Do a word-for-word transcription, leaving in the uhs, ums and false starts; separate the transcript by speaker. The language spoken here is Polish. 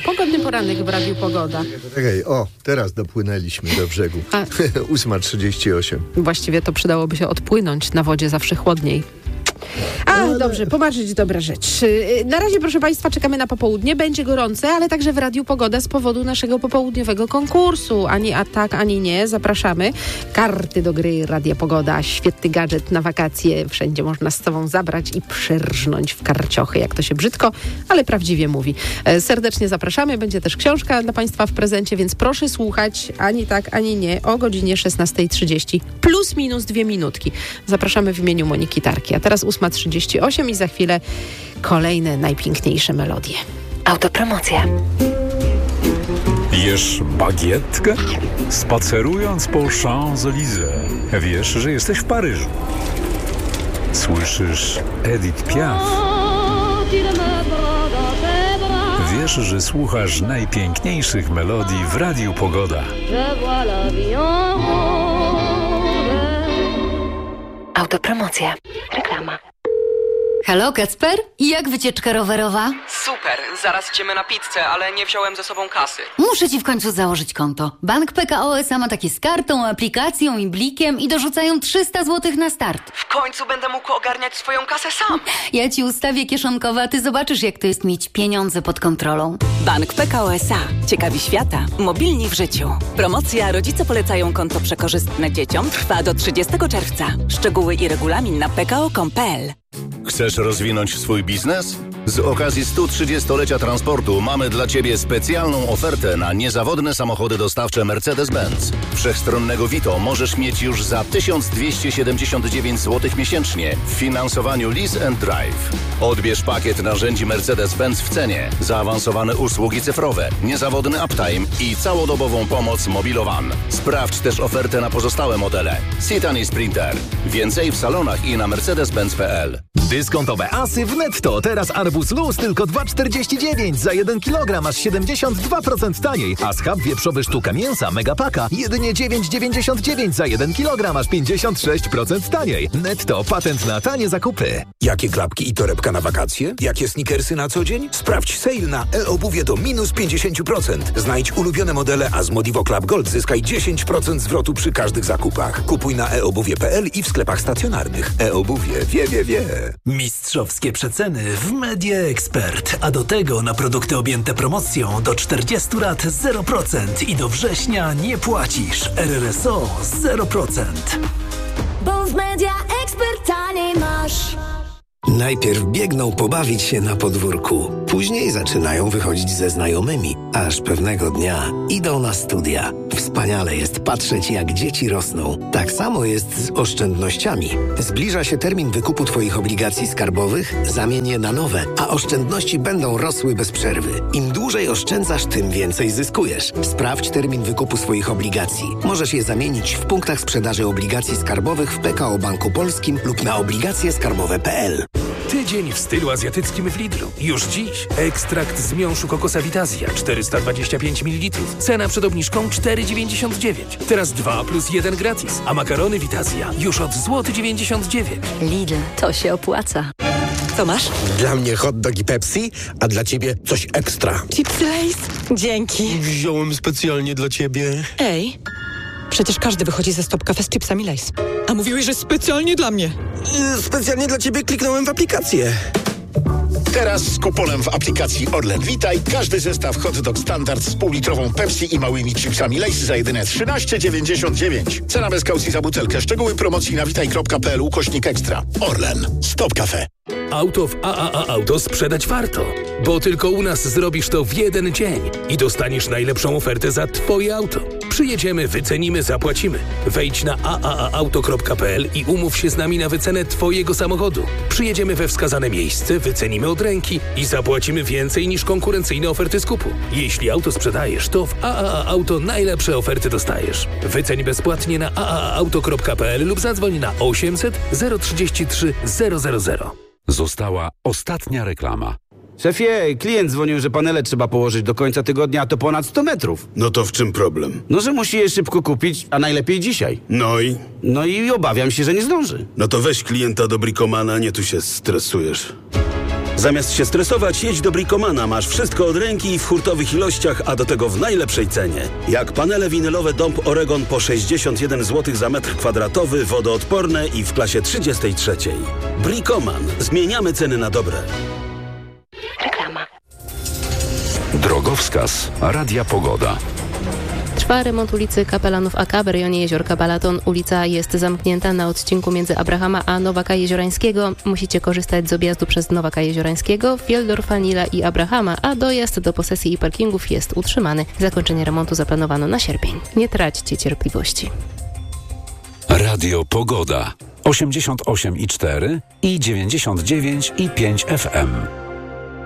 Speaker 1: Pogodny poranek w Radiu Pogoda.
Speaker 2: Czekaj, o, teraz dopłynęliśmy do brzegu. ósma trzydzieści osiem.
Speaker 1: Właściwie to przydałoby się odpłynąć na wodzie zawsze chłodniej. A, no, dobrze, pomarzyć dobra rzecz. Na razie, proszę Państwa, czekamy na popołudnie. Będzie gorące, ale także w Radiu Pogoda z powodu naszego popołudniowego konkursu. Ani a tak, ani nie. Zapraszamy. Karty do gry Radia Pogoda. Świetny gadżet na wakacje. Wszędzie można z sobą zabrać i przyrżnąć w karciochy, jak to się brzydko, ale prawdziwie mówi. Serdecznie zapraszamy. Będzie też książka dla Państwa w prezencie, więc proszę słuchać ani tak, ani nie o godzinie szesnasta trzydzieści. Plus minus dwie minutki. Zapraszamy w imieniu Moniki Tarki. A teraz ósma trzydzieści osiem i za chwilę kolejne najpiękniejsze melodie. Autopromocja.
Speaker 3: Jesz bagietkę? Spacerując po Champs-Élysées, wiesz, że jesteś w Paryżu. Słyszysz Edith Piaf. Wiesz, że słuchasz najpiękniejszych melodii w Radiu Pogoda.
Speaker 4: Autopromocja. Reklama. Halo, Kacper? Jak wycieczka rowerowa?
Speaker 5: Super, zaraz idziemy na pizzę, ale nie wziąłem ze sobą kasy.
Speaker 4: Muszę ci w końcu założyć konto. Bank P K O S A ma takie z kartą, aplikacją i blikiem i dorzucają trzysta złotych na start.
Speaker 5: W końcu będę mógł ogarniać swoją kasę sam.
Speaker 4: Ja ci ustawię kieszonkowe, a ty zobaczysz, jak to jest mieć pieniądze pod kontrolą.
Speaker 6: Bank P K O S A. Ciekawi świata. Mobilni w życiu. Promocja Rodzice polecają konto przekorzystne dzieciom trwa do trzydziestego czerwca. Szczegóły i regulamin na p k o kropka com kropka p l.
Speaker 7: Chcesz rozwinąć swój biznes? Z okazji stu trzydziestolecia transportu mamy dla Ciebie specjalną ofertę na niezawodne samochody dostawcze Mercedes-Benz. Wszechstronnego Vito możesz mieć już za tysiąc dwieście siedemdziesiąt dziewięć złotych miesięcznie w finansowaniu Lease and Drive. Odbierz pakiet narzędzi Mercedes-Benz w cenie, zaawansowane usługi cyfrowe, niezawodny uptime i całodobową pomoc Mobilowan. Sprawdź też ofertę na pozostałe modele. Citan i Sprinter. Więcej w salonach i na mercedes benz kropka p l.
Speaker 8: Dyskontowe asy w Netto. Teraz arbuz luz tylko dwa czterdzieści dziewięć. Za jeden kilogram aż siedemdziesiąt dwa procent taniej. A schab wieprzowy sztuka mięsa Megapaka jedynie dziewięć dziewięćdziesiąt dziewięć. Za jeden kilogram aż pięćdziesiąt sześć procent taniej. Netto. Patent na tanie zakupy.
Speaker 9: Jakie klapki i torebka na wakacje? Jakie sneakersy na co dzień? Sprawdź sale na e-obuwie do minus pięćdziesiąt procent. Znajdź ulubione modele, a z Modivo Club Gold zyskaj dziesięć procent zwrotu przy każdych zakupach. Kupuj na e obuwie kropka p l i w sklepach stacjonarnych. E-obuwie wie, wie, wie.
Speaker 10: Mistrzowskie przeceny w Media Expert, a do tego na produkty objęte promocją do czterdziestu lat zero procent i do września nie płacisz. R R S O zero procent.
Speaker 11: Bo w Media Expert taniej masz.
Speaker 12: Najpierw biegną pobawić się na podwórku, później zaczynają wychodzić ze znajomymi, aż pewnego dnia idą na studia. Wspaniale jest patrzeć, jak dzieci rosną. Tak samo jest z oszczędnościami. Zbliża się termin wykupu Twoich obligacji skarbowych, zamień je na nowe, a oszczędności będą rosły bez przerwy. Im dłużej oszczędzasz, tym więcej zyskujesz. Sprawdź termin wykupu swoich obligacji. Możesz je zamienić w punktach sprzedaży obligacji skarbowych w P K O Banku Polskim lub na obligacje skarbowe kropka p l.
Speaker 13: Tydzień w stylu azjatyckim w Lidlu. Już dziś. Ekstrakt z miąższu kokosa Vitazja czterysta dwadzieścia pięć mililitrów. Cena przed obniżką cztery dziewięćdziesiąt dziewięć. Teraz dwa plus jeden gratis. A makarony Vitazja już od złoty dziewięćdziesiąt dziewięć.
Speaker 4: Lidl, to się opłaca.
Speaker 6: Co masz?
Speaker 14: Dla mnie hot dog i Pepsi, a dla ciebie coś ekstra.
Speaker 6: Chipsy Lay's? Dzięki.
Speaker 14: Wziąłem specjalnie dla ciebie.
Speaker 6: Ej, przecież każdy wychodzi ze Stop Cafe z chipsami Lay's. A mówiłeś, że specjalnie dla mnie.
Speaker 14: Yy, specjalnie dla ciebie kliknąłem w aplikację.
Speaker 15: Teraz z kuponem w aplikacji Orlen Witaj każdy zestaw hot dog standard z półlitrową Pepsi i małymi chipsami Lay's za jedyne trzynaście dziewięćdziesiąt dziewięć. Cena bez kaucji za butelkę. Szczegóły promocji na witaj kropka p l ukośnik ekstra. Orlen. Stop Cafe.
Speaker 13: Auto w A A A Auto sprzedać warto, bo tylko u nas zrobisz to w jeden dzień i dostaniesz najlepszą ofertę za Twoje auto. Przyjedziemy, wycenimy, zapłacimy. Wejdź na a a a auto kropka p l i umów się z nami na wycenę Twojego samochodu. Przyjedziemy we wskazane miejsce, wycenimy od ręki i zapłacimy więcej niż konkurencyjne oferty skupu. Jeśli auto sprzedajesz, to w A A A Auto najlepsze oferty dostajesz. Wyceń bezpłatnie na a a a auto kropka p l lub zadzwoń na osiemset zero trzydzieści trzy zero zero zero.
Speaker 16: Została ostatnia reklama.
Speaker 17: Szefie, klient dzwonił, że panele trzeba położyć do końca tygodnia, a to ponad sto metrów.
Speaker 18: No to w czym problem?
Speaker 17: No, że musi je szybko kupić, a najlepiej dzisiaj.
Speaker 18: No i?
Speaker 17: No i obawiam się, że nie zdąży.
Speaker 18: No to weź klienta do Bricomana, nie tu się stresujesz.
Speaker 17: Zamiast się stresować, jedź do Bricomana. Masz wszystko od ręki w hurtowych ilościach, a do tego w najlepszej cenie. Jak panele winylowe Dąb Oregon po sześćdziesiąt jeden złotych za metr kwadratowy, wodoodporne i w klasie trzydziestej trzeciej. Bricoman. Zmieniamy ceny na dobre.
Speaker 11: Reklama.
Speaker 16: Drogowskaz Radia Pogoda.
Speaker 18: Trwa remont ulicy Kapelanów A K w rejonie Jeziorka Balaton. Ulica jest zamknięta na odcinku między Abrahama a Nowaka Jeziorańskiego. Musicie korzystać z objazdu przez Nowaka Jeziorańskiego, Fieldorfa, Nila i Abrahama, a dojazd do posesji i parkingów jest utrzymany. Zakończenie remontu zaplanowano na sierpień. Nie traćcie cierpliwości.
Speaker 16: Radio Pogoda osiemdziesiąt osiem i cztery i dziewięćdziesiąt dziewięć i pięć F M.